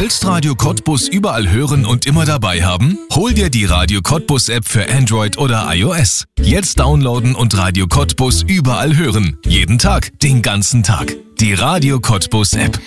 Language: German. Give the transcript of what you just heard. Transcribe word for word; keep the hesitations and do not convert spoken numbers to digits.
willst Radio Cottbus überall hören und immer dabei haben? Hol dir die Radio Cottbus App für Android oder iOS. Jetzt downloaden und Radio Cottbus überall hören. Jeden Tag, den ganzen Tag. Die Radio Cottbus App.